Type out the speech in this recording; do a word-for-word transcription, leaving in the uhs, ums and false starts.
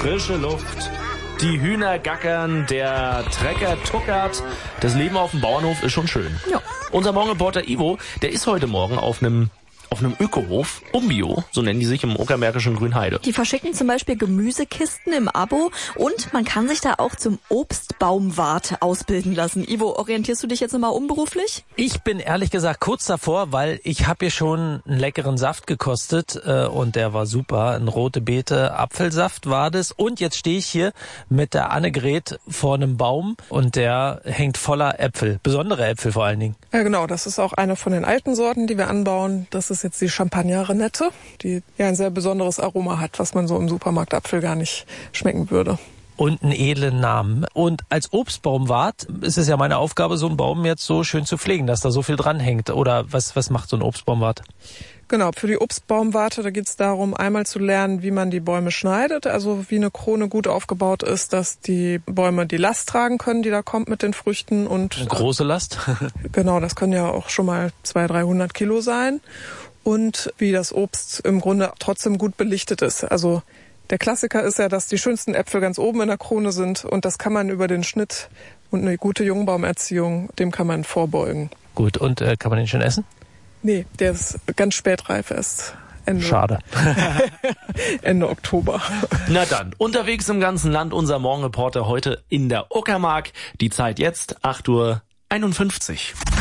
frische Luft, die Hühner gackern, der Trecker tuckert. Das Leben auf dem Bauernhof ist schon schön. Ja. Unser Morgenreporter Ivo, der ist heute Morgen auf einem auf einem Ökohof, Umbio, so nennen die sich im Uckermärkischen Grünheide. Die verschicken zum Beispiel Gemüsekisten im Abo und man kann sich da auch zum Obstbaumwart ausbilden lassen. Ivo, orientierst du dich jetzt nochmal umberuflich? Ich bin ehrlich gesagt kurz davor, weil ich habe hier schon einen leckeren Saft gekostet äh, und der war super. Ein rote Beete Apfelsaft war das. Und jetzt stehe ich hier mit der Annegret vor einem Baum und der hängt voller Äpfel, besondere Äpfel vor allen Dingen. Ja genau, das ist auch eine von den alten Sorten, die wir anbauen. Das ist jetzt die Champagner Renette, die ja ein sehr besonderes Aroma hat, was man so im Supermarktapfel gar nicht schmecken würde. Und einen edlen Namen. Und als Obstbaumwart ist es ja meine Aufgabe, so einen Baum jetzt so schön zu pflegen, dass da so viel dran hängt. Oder was, was macht so ein Obstbaumwart? Genau, für die Obstbaumwarte, da geht es darum, einmal zu lernen, wie man die Bäume schneidet, also wie eine Krone gut aufgebaut ist, dass die Bäume die Last tragen können, die da kommt mit den Früchten. Und eine große Last? Genau, das können ja auch schon mal zweihundert, dreihundert Kilo sein. Und wie das Obst im Grunde trotzdem gut belichtet ist. Also der Klassiker ist ja, dass die schönsten Äpfel ganz oben in der Krone sind und das kann man über den Schnitt und eine gute Jungbaumerziehung, dem kann man vorbeugen. Gut, und äh, kann man den schon essen? Nee, der ist ganz spätreif erst. Ende, Schade. Ende Oktober. Na dann, unterwegs im ganzen Land, unser Morgenreporter heute in der Uckermark. Die Zeit jetzt, acht Uhr einundfünfzig.